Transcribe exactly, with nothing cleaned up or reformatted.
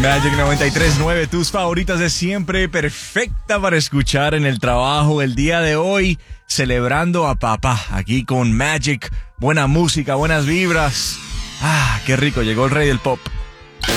Magic noventa y tres punto nueve, tus favoritas de siempre, perfecta para escuchar en el trabajo. El día de hoy, celebrando a papá, aquí con Magic. Buena música, buenas vibras. Ah, qué rico, llegó el rey del pop.